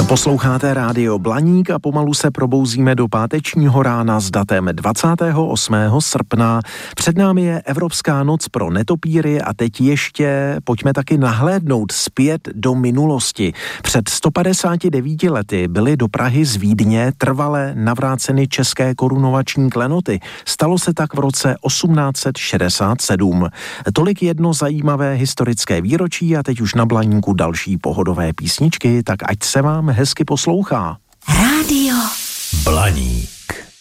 Posloucháte rádio Blaník a pomalu se probouzíme do pátečního rána s datem 28. srpna. Před námi je Evropská noc pro netopíry a teď ještě pojďme taky nahlédnout zpět do minulosti. Před 159 lety byly do Prahy z Vídně trvale navráceny české korunovační klenoty. Stalo se tak v roce 1867. Tolik jedno zajímavé historické výročí a teď už na Blaníku další pohodové písničky, tak ať se vám hezky poslouchá. Rádio Blaník.